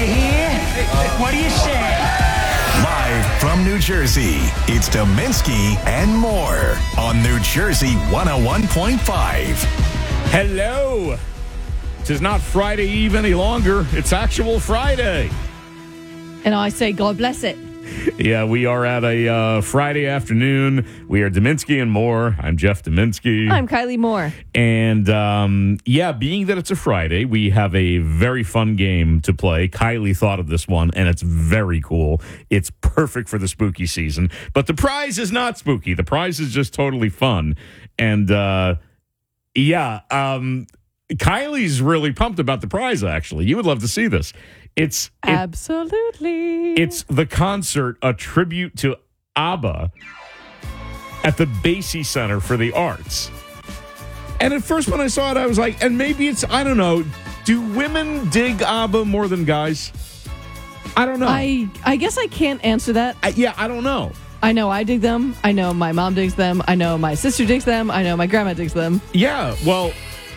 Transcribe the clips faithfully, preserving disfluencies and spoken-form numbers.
you hear? What do you say? Live from New Jersey, it's Dominski and more on New Jersey one oh one point five. Hello. It is not Friday Eve any longer. It's actual Friday. And I say, God bless it. Yeah, we are at a uh, Friday afternoon. We are Dominski and more. I'm Jeff Dominski. I'm Kylie Moore. And, um, yeah, being that it's a Friday, we have a very fun game to play. Kylie thought of this one, and it's very cool. It's perfect for the spooky season. But the prize is not spooky. The prize is just totally fun. And, uh, yeah, um, Kylie's really pumped about the prize, actually. You would love to see this. It's it, Absolutely. It's the concert, a tribute to ABBA at the Basie Center for the Arts. And at first when I saw it, I was like, and maybe it's, I don't know, do women dig ABBA more than guys? I don't know. I, I guess I can't answer that. I, yeah, I don't know. I know I dig them. I know my mom digs them. I know my sister digs them. I know my grandma digs them. Yeah, well...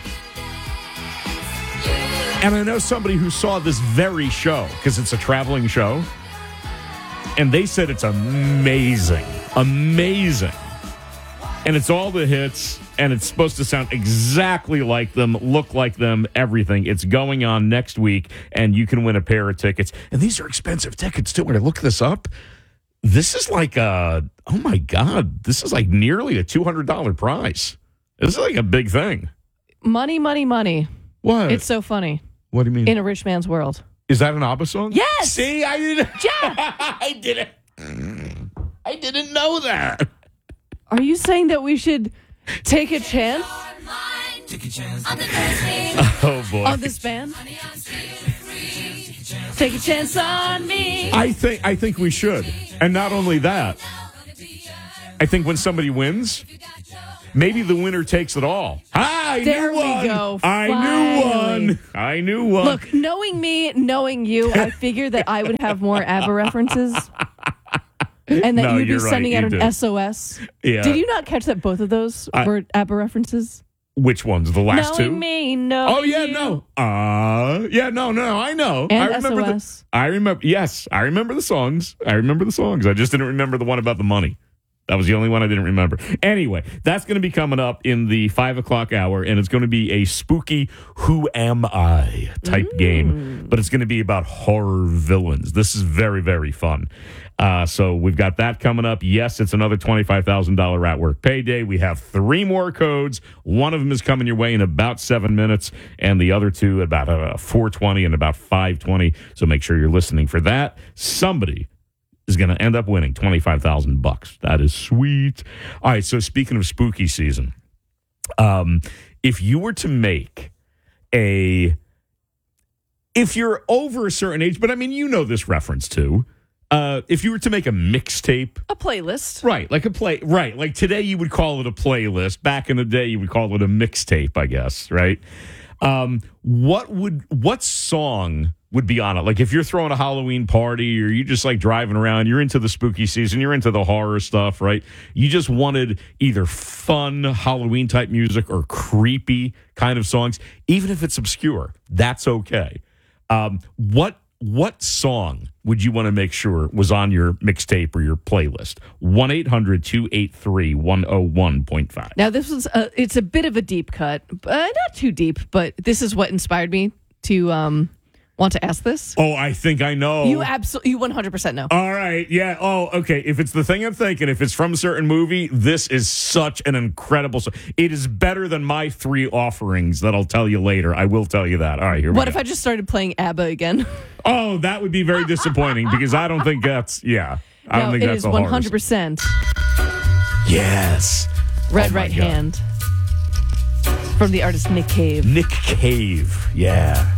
And I know somebody who saw this very show, because it's a traveling show, and they said it's amazing. Amazing. And it's all the hits, and it's supposed to sound exactly like them, look like them, everything. It's going on next week, and you can win a pair of tickets. And these are expensive tickets, too. When I look this up, this is like a, oh my God, this is like nearly a two hundred dollars prize. This is like a big thing. Money, money, money. What? It's so funny. What do you mean? In a rich man's world. Is that an ABBA song? Yes. See, I didn't. Jeff! I didn't. I didn't know that. Are you saying that we should take a chance? Oh boy. On this band? Take a chance on me. I think. I think we should. And not only that, I think when somebody wins, maybe the winner takes it all. I there knew one. we go. I knew one. I knew one. Look, knowing me, knowing you, I figured that I would have more ABBA references. And that No, you would be you're right, sending you out an did. S O S. Yeah. Did you not catch that both of those I- were ABBA references? Which ones? The last knowing two? me, knowing Oh yeah, you. no. Uh yeah, no, no, I know. And I remember S O S. the I remember yes, I remember the songs. I remember the songs. I just didn't remember the one about the money. That was the only one I didn't remember. Anyway, that's going to be coming up in the five o'clock hour, and it's going to be a spooky Who Am I type Mm. game, but it's going to be about horror villains. This is very, very fun. Uh, so we've got that coming up. Yes, it's another twenty-five thousand dollars at work payday. We have three more codes. One of them is coming your way in about seven minutes, and the other two at about uh, four twenty and about five twenty. So make sure you're listening for that. Somebody is going to end up winning twenty-five thousand bucks. That is sweet. All right, so speaking of spooky season, um, if you were to make a, if you're over a certain age, but I mean, you know this reference too, uh, if you were to make a mixtape, A playlist. right, like a play, right, like today you would call it a playlist. Back in the day, you would call it a mixtape, I guess, right? Um, what would, what song would be on it? Like if you're throwing a Halloween party or you just like driving around, you're into the spooky season, you're into the horror stuff, right? You just wanted either fun Halloween type music or creepy kind of songs, even if it's obscure, that's okay. Um, what, what song would you want to make sure was on your mixtape or your playlist? one eight hundred two eight three one oh one point five. Now, this was a, it's a bit of a deep cut. Uh, not too deep, but this is what inspired me to um, want to ask this. Oh, I think I know. You absolutely, you one hundred percent know. All right. Yeah. Oh, okay. If it's the thing I'm thinking, if it's from a certain movie, this is such an incredible song. It is better than my three offerings that I'll tell you later. I will tell you that. All right. Here we What go. if I just started playing ABBA again? Oh, that would be very disappointing because I don't think that's, yeah. I don't No, think it that's is a one horror hundred percent Yes. Red Oh my Right God. Hand from the artist Nick Cave. Nick Cave. Yeah.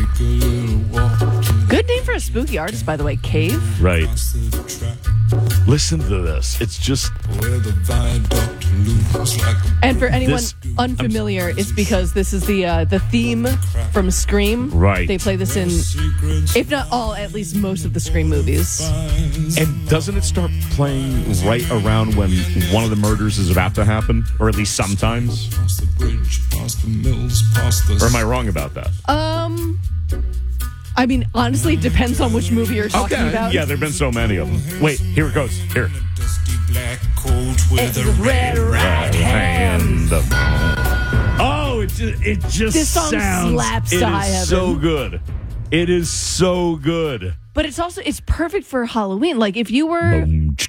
Good name for a spooky artist, by the way, Cave. Right. Listen to this. It's just. And for anyone This- unfamiliar, it's because this is the uh, the theme from Scream. Right. They play this in, if not all, at least most of the Scream movies. And doesn't it start playing right around when one of the murders is about to happen? Or at least sometimes? Or am I wrong about that? Um, I mean, honestly, it depends on which movie you're talking Okay. about. Yeah, there have been so many of them. Wait, here it goes. Here. Dusty black coat with It's a red red right hand. Oh, it just, it just This song sounds. slaps It to high is heaven. so good. It is so good. But it's also it's perfect for Halloween. Like if you were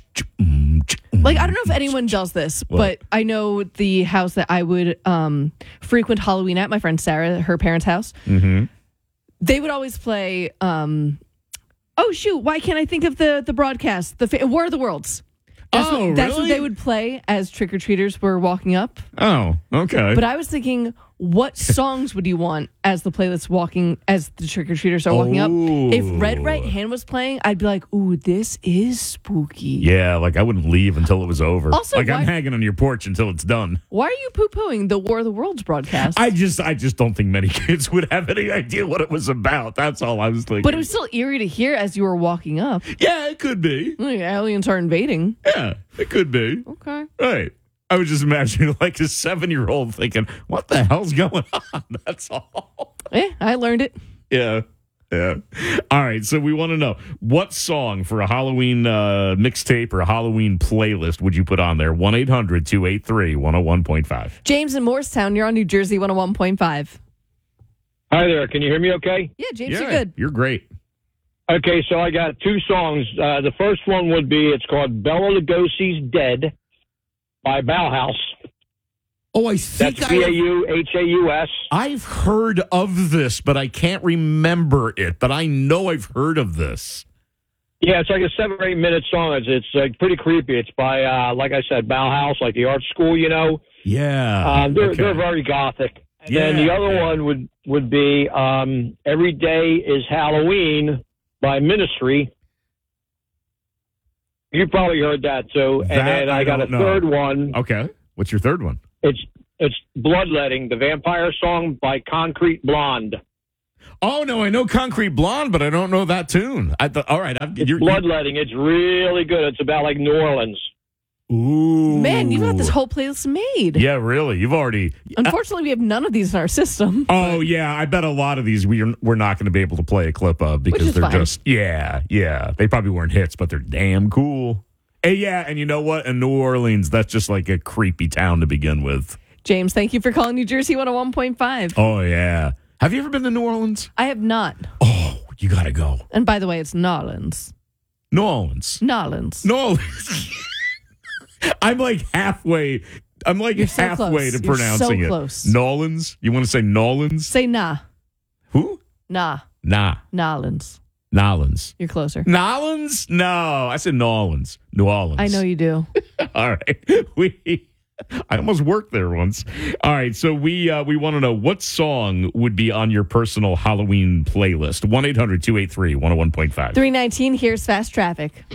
like I don't know if anyone does this, What? but I know the house that I would um, frequent Halloween at, my friend Sarah, her parents' house. Mm-hmm. They would always play. Um, oh shoot! Why can't I think of the the broadcast? The fa- War of the Worlds. That's Oh, what, That's what really? they would play as trick or treaters were walking up. Oh, okay. But I was thinking, what songs would you want as the playlist walking as the trick or treaters are walking up? If Red Right Hand was playing, I'd be like, "Ooh, this is spooky." Yeah, like I wouldn't leave until it was over. Also, like I'm why- hanging on your porch until it's done. Why are you poo pooing the War of the Worlds broadcast? I just, I just don't think many kids would have any idea what it was about. That's all I was thinking. but it was still eerie to hear as you were walking up. yeah, it could be. Like, aliens are invading. Yeah, it could be. Okay. Right. I was just imagining like a seven-year-old thinking, "What the hell's going on?" That's all. Yeah, I learned it. Yeah. Yeah. All right. So we want to know what song for a Halloween uh, mixtape or a Halloween playlist would you put on there? one eight hundred two eight three one oh one point five. James in Morristown, you're on New Jersey one oh one point five. Hi there. Can you hear me okay? Yeah, James, Yeah, you're good. You're great. Okay, so I got two songs. Uh, the first one would be, it's called Bela Lugosi's Dead by Bauhaus. Oh, I That's think B A U H A U S. I've heard of this, but I can't remember it. But I know I've heard of this. Yeah, it's like a seven or eight minute song. It's, it's like pretty creepy. It's by, uh, like I said, Bauhaus, like the art school, you know. Yeah. Um, they're, okay. they're very gothic. And Yeah, then the other yeah. one would, would be um, Every Day is Halloween by Ministry. You probably heard that too. And That then I, I got a don't know. third one. Okay. What's your third one? It's it's Bloodletting, the vampire song by Concrete Blonde. Oh no, I know Concrete Blonde, but I don't know that tune. I th- all right, I've, you're, Bloodletting. It's really good. It's about like New Orleans. Ooh, Man, you got this whole playlist made. Yeah, really. You've already. Unfortunately, we have none of these in our system. Oh yeah, I bet a lot of these we're we're not going to be able to play a clip of because is they're fine. just yeah, yeah. They probably weren't hits, but they're damn cool. Hey, yeah, and you know what? In New Orleans, that's just like a creepy town to begin with. James, thank you for calling New Jersey one oh one point five. Oh yeah. Have you ever been to New Orleans? I have not. Oh, you got to go. And by the way, it's Nolans. New Orleans. Nolans. New Orleans. I'm like halfway. I'm like You're so halfway close. to You're pronouncing so it. close. Nolans. You want to say Nolans? Say nah. Who? Nah. Nah. Nolans. Nolans. You're closer. Nolans? No, I said New Orleans. New Orleans. I know you do. All right. We I almost worked there once. All right, so we uh, we want to know what song would be on your personal Halloween playlist. one eight hundred two eight three one oh one point five. three nineteen, here's Fast Traffic.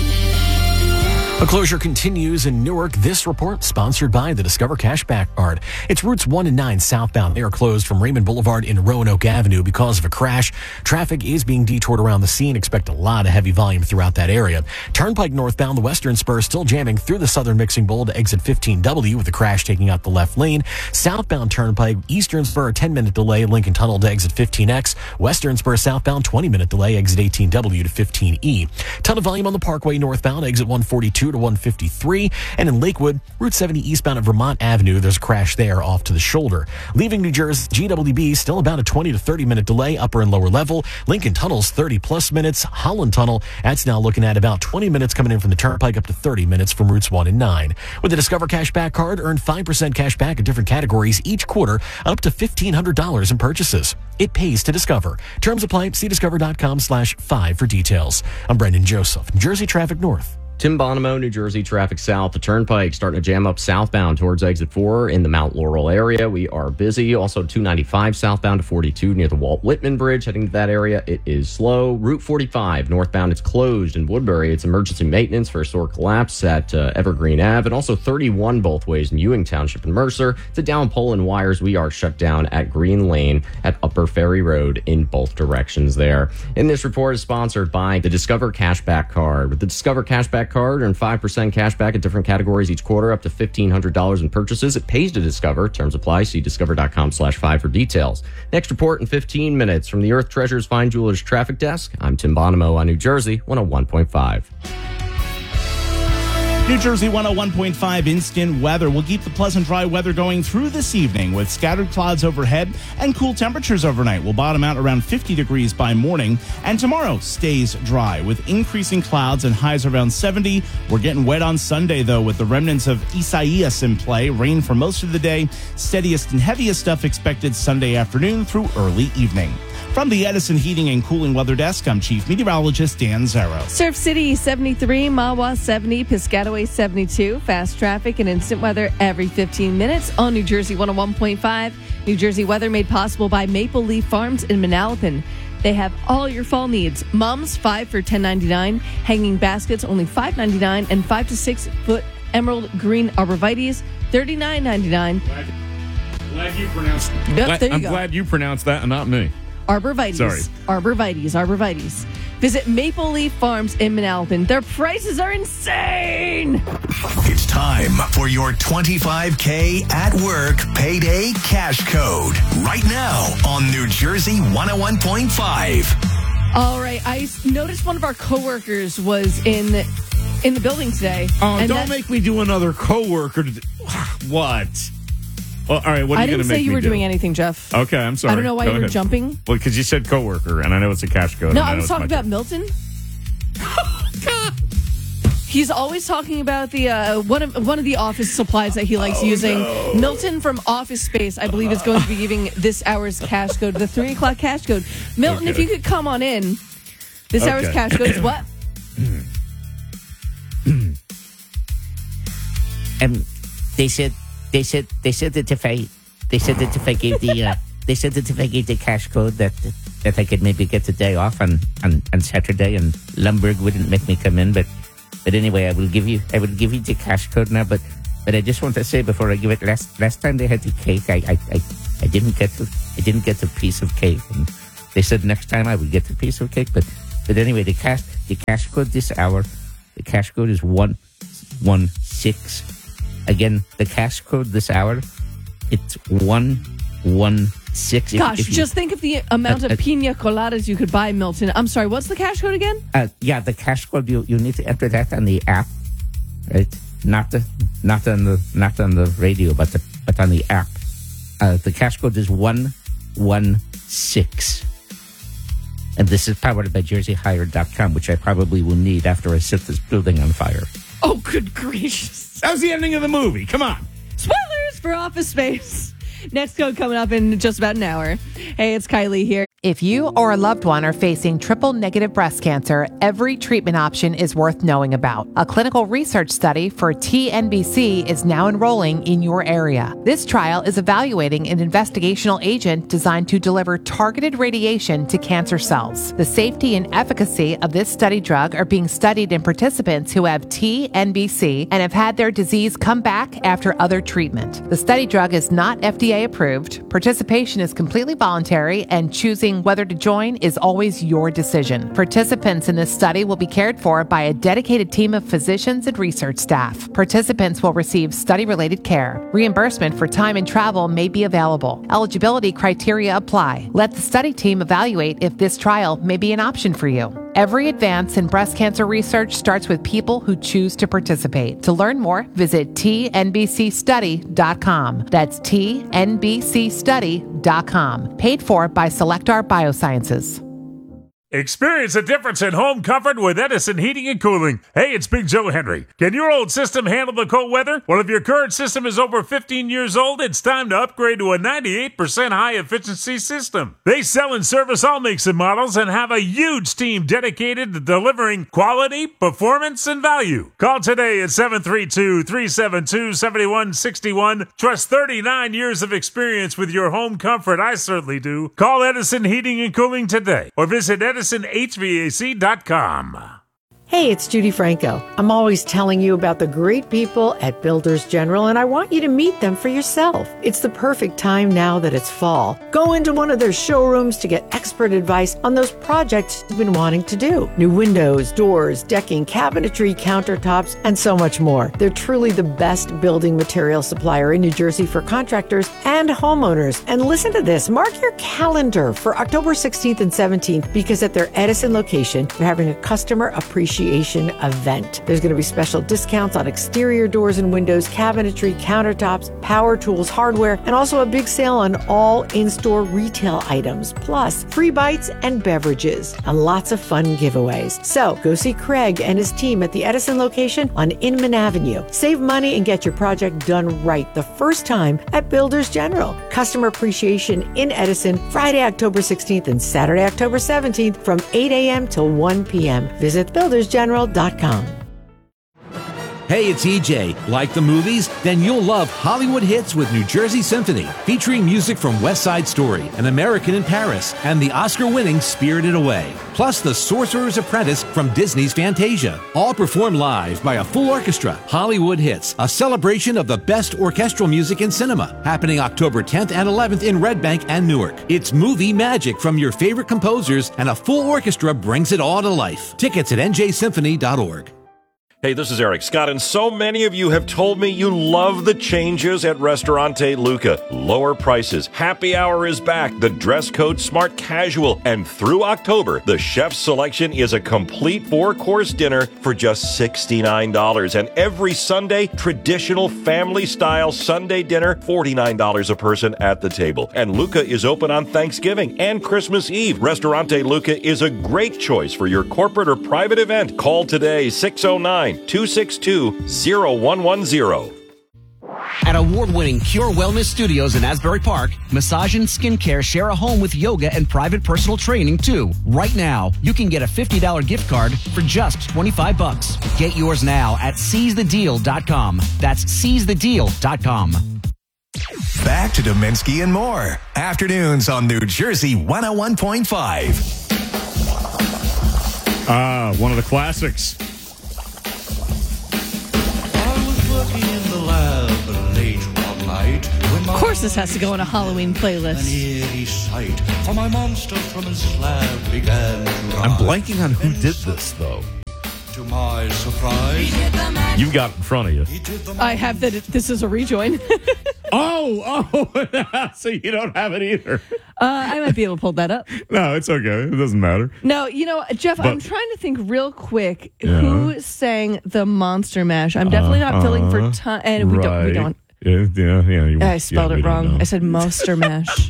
A closure continues in Newark. This report sponsored by the Discover Cashback Card. It's routes one and nine southbound. They are closed from Raymond Boulevard in Roanoke Avenue because of a crash. Traffic is being detoured around the scene. Expect a lot of heavy volume throughout that area. Turnpike northbound, the western spur still jamming through the southern mixing bowl to exit fifteen W with a crash taking out the left lane. Southbound Turnpike, eastern spur, a ten minute delay, Lincoln Tunnel to exit fifteen X. Western spur southbound, twenty minute delay, exit eighteen W to fifteen E. Ton of volume on the Parkway northbound, exit one forty-two to one fifty-three. And in Lakewood, Route seventy eastbound at Vermont Avenue, there's a crash there off to the shoulder. Leaving New Jersey, G W B still about a twenty to thirty minute delay, upper and lower level. Lincoln Tunnel's thirty plus minutes. Holland Tunnel, that's now looking at about twenty minutes coming in from the Turnpike, up to thirty minutes from routes one and nine. With the Discover Cashback Card, earn five percent cash back in different categories each quarter, up to fifteen hundred dollars in purchases. It pays to Discover. Terms apply. See discover.com slash five for details. I'm Brendan Joseph, New Jersey Traffic North. Tim Bonomo, New Jersey traffic south. The Turnpike starting to jam up southbound towards exit four in the Mount Laurel area. We are busy. Also two ninety-five southbound to forty-two near the Walt Whitman Bridge. Heading to that area, it is slow. Route forty-five northbound, it's closed in Woodbury. It's emergency maintenance for a store collapse at uh, Evergreen Ave. And also thirty-one both ways in Ewing Township and Mercer. It's a down pole and wires. We are shut down at Green Lane at Upper Ferry Road in both directions there. And this report is sponsored by the Discover Cashback Card. With the Discover Cashback card. Earn five percent cash back at different categories each quarter, up to fifteen hundred dollars in purchases. It pays to Discover. Terms apply. See discover.com slash five for details. Next report in fifteen minutes from the Earth Treasures Fine Jewelers Traffic Desk. I'm Tim Bonomo on New Jersey one oh one point five. New Jersey one oh one point five instant weather will keep the pleasant dry weather going through this evening with scattered clouds overhead and cool temperatures overnight. Will bottom out around fifty degrees by morning, and tomorrow stays dry with increasing clouds and highs around seventy. We're getting wet on Sunday though with the remnants of Isaias in play. Rain for most of the day. Steadiest and heaviest stuff expected Sunday afternoon through early evening. From the Edison Heating and Cooling Weather Desk, I'm Chief Meteorologist Dan Zarrow. Surf City seventy-three, Mahwah seventy, Piscataway seventy-two. Fast traffic and instant weather every fifteen minutes on New Jersey one oh one point five. New Jersey weather made possible by Maple Leaf Farms in Manalapan. They have all your fall needs. Mums, five for ten ninety-nine. Hanging baskets, only five ninety-nine. And five to six foot emerald green arborvitaes, thirty-nine ninety-nine. Glad, glad you pronounced. Yep, glad, there you I'm go. glad you pronounced that and not me. Arborvitaes. Sorry. Arborvitaes. Arborvitaes. Visit Maple Leaf Farms in Manalapan. Their prices are insane. It's time for your twenty-five K at work payday cash code right now on New Jersey one oh one point five. All right. I noticed one of our coworkers was in in the building today. Oh, and don't that- make me do another coworker. To, what? Well, all right. What are I you going didn't to make say you me were do? doing anything, Jeff. Okay, I'm sorry. I don't know why Go you were ahead. jumping. Well, because you said coworker, and I know it's a cash code. No, and I know was it's talking my- about Milton. He's always talking about the uh, one of one of the office supplies that he likes Oh, using. no. Milton from Office Space, I believe, is going to be giving this hour's cash code, the three o'clock cash code. Milton, if Okay. you could come on in, this hour's Okay. cash code is what? Um, they said, they said, they said that if I, they said that if I gave the, uh, they said that if I gave the cash code that that I could maybe get the day off on, on, on Saturday, and Lumberg wouldn't make me come in. But but anyway, I will give you, I will give you the cash code now. But but I just want to say before I give it, last last time they had the cake, I I, I, I didn't get the, I didn't get the piece of cake, and they said next time I would get the piece of cake. But but anyway, the cash the cash code this hour, the cash code is one one six. Again, the cash code this hour, it's one one six. Gosh, if you, just think of the amount Uh, of uh, pina coladas you could buy, Milton. I'm sorry, what's the cash code again? uh, yeah, the cash code you, you need to enter that on the app, right? Not the not on the not on the radio, but the but on the app. Uh, the cash code is one one six. And this is powered by Jersey Hire dot com, which I probably will need after I set this building on fire. Oh, good gracious. That was the ending of the movie. Come on. Spoilers for Office Space. Next code coming up in just about an hour. Hey, it's Kylie here. If you or a loved one are facing triple negative breast cancer, every treatment option is worth knowing about. A clinical research study for T N B C is now enrolling in your area. This trial is evaluating an investigational agent designed to deliver targeted radiation to cancer cells. The safety and efficacy of this study drug are being studied in participants who have T N B C and have had their disease come back after other treatment. The study drug is not F D A approved. Participation is completely voluntary, and choosing whether to join is always your decision. Participants in this study will be cared for by a dedicated team of physicians and research staff. Participants will receive study-related care. Reimbursement for time and travel may be available. Eligibility criteria apply. Let the study team evaluate if this trial may be an option for you. Every advance in breast cancer research starts with people who choose to participate. To learn more, visit T N B C study dot com. That's T N B C study dot com. Paid for by Selectar Biosciences. Experience a difference in home comfort with Edison Heating and Cooling. Hey, it's Big Joe Henry. Can your old system handle the cold weather? Well, if your current system is over fifteen years old, it's time to upgrade to a ninety-eight percent high-efficiency system. They sell and service all makes and models and have a huge team dedicated to delivering quality, performance, and value. Call today at seven three two, three seven two, seven one six one. Trust thirty-nine years of experience with your home comfort. I certainly do. Call Edison Heating and Cooling today or visit edison h v a c dot com. Hey, it's Judy Franco. I'm always telling you about the great people at Builders General, and I want you to meet them for yourself. It's the perfect time now that it's fall. Go into one of their showrooms to get expert advice on those projects you've been wanting to do. New windows, doors, decking, cabinetry, countertops, and so much more. They're truly the best building material supplier in New Jersey for contractors and homeowners. And listen to this, mark your calendar for October sixteenth and seventeenth, because at their Edison location, they're having a customer appreciation event. There's going to be special discounts on exterior doors and windows, cabinetry, countertops, power tools, hardware, and also a big sale on all in-store retail items, plus free bites and beverages, and lots of fun giveaways. So go see Craig and his team at the Edison location on Inman Avenue. Save money and get your project done right the first time at Builders General. Customer appreciation in Edison, Friday, October sixteenth and Saturday, October seventeenth from eight a.m. till one p.m. Visit builders general dot com. Hey, it's E J. Like the movies? Then you'll love Hollywood Hits with New Jersey Symphony, featuring music from West Side Story, An American in Paris, and the Oscar-winning Spirited Away. Plus The Sorcerer's Apprentice from Disney's Fantasia. All performed live by a full orchestra. Hollywood Hits, a celebration of the best orchestral music in cinema, happening October tenth and eleventh in Red Bank and Newark. It's movie magic from your favorite composers, and a full orchestra brings it all to life. Tickets at n j symphony dot org. Hey, this is Eric Scott, and so many of you have told me you love the changes at Ristorante Luca. Lower prices, happy hour is back, the dress code smart casual, and through October, the chef's selection is a complete four-course dinner for just sixty-nine dollars. And every Sunday, traditional family-style Sunday dinner, forty-nine dollars a person at the table. And Luca is open on Thanksgiving and Christmas Eve. Ristorante Luca is a great choice for your corporate or private event. Call today, six oh nine, two six two, oh one one oh. At award-winning Pure Wellness Studios in Asbury Park, massage and skincare share a home with yoga and private personal training, too. Right now, you can get a fifty dollars gift card for just twenty-five bucks. Get yours now at seize the deal dot com. That's seize the deal dot com. Back to Dominski and more. Afternoons on New Jersey one oh one point five. Ah, one of the classics. Of course this has to go on a Halloween playlist. I'm blanking on who did this, though. To my surprise, You've got it in front of you. I have that. It, this is a rejoin. Oh, oh, so you don't have it either. Uh, I might be able to pull that up. No, it's okay. It doesn't matter. No, you know, Jeff, But- I'm trying to think real quick Yeah. who sang the Monster Mash. I'm definitely not filling for Uh-huh. time, and we don't. We Right. don't. Yeah, yeah, yeah. You, I spelled yeah, we it don't wrong. know. I said Monster Mash.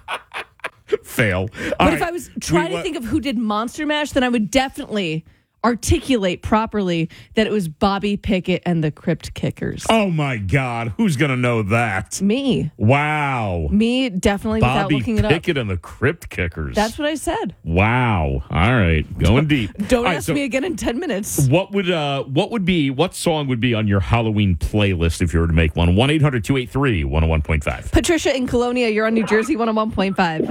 Fail. But All if right. I was trying We to wa- think of who did Monster Mash, then I would definitely articulate properly that it was Bobby Pickett and the Crypt Kickers. Oh, my God. Who's going to know that? Me. Wow. Me, definitely without Bobby looking it up. Pickett and the Crypt Kickers. That's what I said. Wow. All right. Going deep. Don't All right, ask so me again in ten minutes. What would uh what would be what song would be on your Halloween playlist if you were to make one? one eight hundred two eight three one oh one point five. Patricia in Colonia, you're on New Jersey one oh one point five.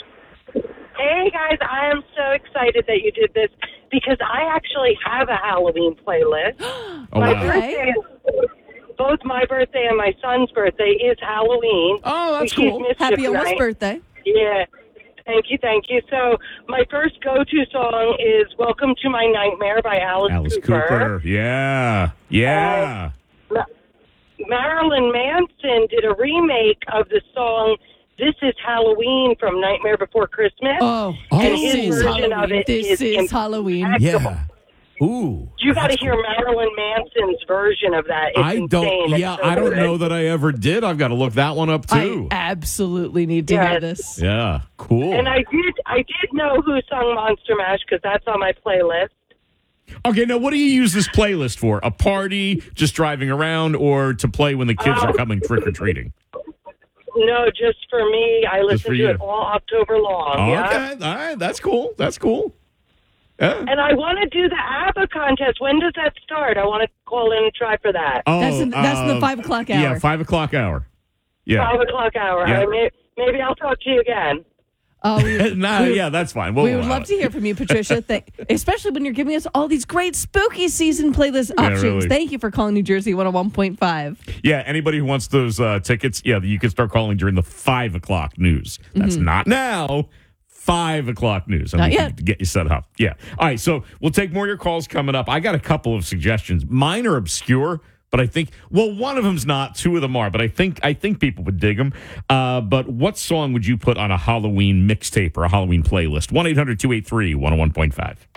Hey guys, I am so excited that you did this because I actually have a Halloween playlist. Oh, my wow. birthday is, both my birthday and my son's birthday is Halloween. Oh, that's We keep cool. mischief Happy almost night. birthday. Yeah. Thank you, thank you. So my first go-to song is Welcome to My Nightmare by Alice, Alice Cooper. Cooper. Yeah. Yeah. Ma- Marilyn Manson did a remake of the song This Is Halloween from Nightmare Before Christmas. Oh, and this his is version Halloween. of it This is is impeccable. Halloween. Yeah. Ooh. You got to hear Marilyn Manson's version of that. It's I don't insane. It's yeah, so I don't good. know that I ever did. I've got to look that one up too. I absolutely need to Yes. hear this. Yeah. Cool. And I did, I did know who sung Monster Mash because that's on my playlist. Okay, now what do you use this playlist for? A party, just driving around, or to play when the kids Um, are coming trick or treating? No, just for me. I listen for to you. it all October long. yeah? Okay, all right, that's cool. That's cool. Yeah. And I want to do the ABBA contest. When does that start? I want to call in and try for that. Oh, That's in- that's in the uh, five o'clock hour. Yeah, five o'clock hour. Yeah. Five o'clock hour. Yeah. I may, maybe I'll talk to you again. Oh, we, nah, we, yeah, that's fine. We'll we would allow love it. to hear from you, Patricia. Thank, especially when you're giving us all these great spooky season playlist Yeah, options. really. Thank you for calling New Jersey one oh one point five. Yeah, anybody who wants those uh, tickets, yeah, you can start calling during the five o'clock news. That's Mhm. not now. Five o'clock news. And Not we can yet. get you set up. Yeah. All right. So we'll take more of your calls coming up. I got a couple of suggestions. Mine are obscure, but I think well, one of them's not. Two of them are, but I think I think people would dig them. Uh, but what song would you put on a Halloween mixtape or a Halloween playlist? one eight hundred two eight three one oh one point five.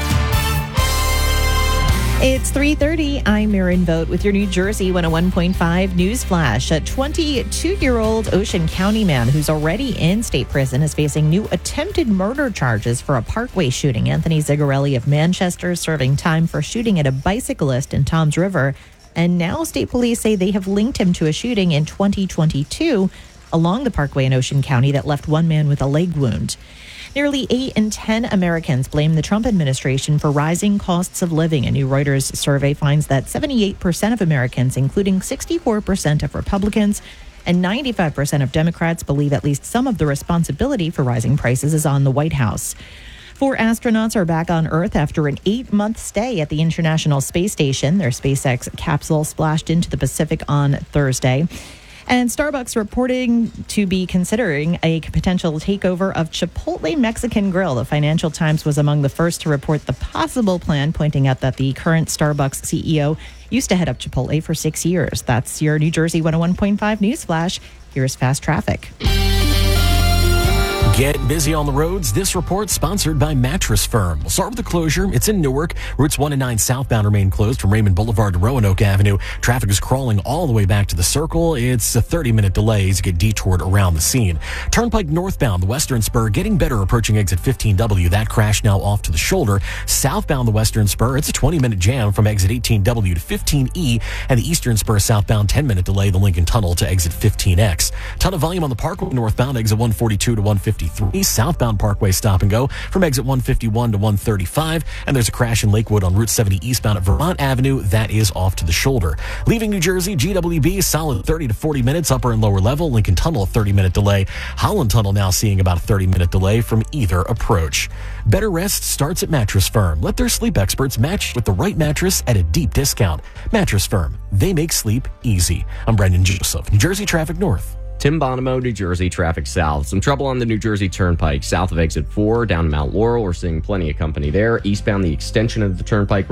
It's three thirty. I'm Erin Vogt with your New Jersey one oh one point five News Flash. A twenty-two-year-old Ocean County man who's already in state prison is facing new attempted murder charges for a Parkway shooting. Anthony Zigarelli of Manchester serving time for shooting at a bicyclist in Toms River. And now state police say they have linked him to a shooting in twenty twenty-two along the Parkway in Ocean County that left one man with a leg wound. Nearly eight in ten Americans blame the Trump administration for rising costs of living. A new Reuters survey finds that seventy-eight percent of Americans, including sixty-four percent of Republicans and ninety-five percent of Democrats, believe at least some of the responsibility for rising prices is on the White House. Four astronauts are back on Earth after an eight-month stay at the International Space Station. Their SpaceX capsule splashed into the Pacific on Thursday. And Starbucks reporting to be considering a potential takeover of Chipotle Mexican Grill. The Financial Times was among the first to report the possible plan, pointing out that the current Starbucks C E O used to head up Chipotle for six years. That's your New Jersey one oh one point five News Flash. Here's Fast Traffic. Get busy on the roads. This report sponsored by Mattress Firm. We'll start with the closure. It's in Newark. Routes one and nine southbound remain closed from Raymond Boulevard to Roanoke Avenue. Traffic is crawling all the way back to the Circle. It's a thirty-minute delay as you get detoured around the scene. Turnpike northbound, the Western Spur, getting better approaching exit fifteen W. That crash now off to the shoulder. Southbound, the Western Spur, it's a twenty-minute jam from exit eighteen W to fifteen E. And the Eastern Spur southbound, ten-minute delay, the Lincoln Tunnel to exit fifteen X. Ton of volume on the Parkway northbound, exit one forty-two to one fifty-three. Southbound Parkway stop and go from exit one fifty-one to one thirty-five. And there's a crash in Lakewood on Route seventy eastbound at Vermont Avenue. That is off to the shoulder. Leaving New Jersey, G W B, solid thirty to forty minutes, upper and lower level. Lincoln Tunnel, a thirty-minute delay. Holland Tunnel now seeing about a thirty-minute delay from either approach. Better rest starts at Mattress Firm. Let their sleep experts match with the right mattress at a deep discount. Mattress Firm. They make sleep easy. I'm Brendan Joseph, New Jersey Traffic North. Tim Bonomo, New Jersey Traffic South. Some trouble on the New Jersey Turnpike south of exit four down to Mount Laurel. We're seeing plenty of company there. Eastbound, the extension of the Turnpike